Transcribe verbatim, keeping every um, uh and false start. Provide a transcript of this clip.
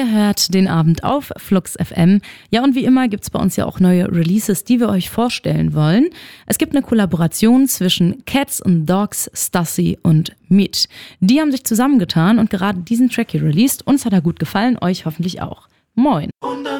Ihr hört den Abend auf Flux F M. Ja, und wie immer gibt's bei uns ja auch neue Releases, die wir euch vorstellen wollen. Es gibt eine Kollaboration zwischen Cats and Dogs, Stassi und Meat. Die haben sich zusammengetan und gerade diesen Track hier released. Uns hat er gut gefallen, euch hoffentlich auch. Moin!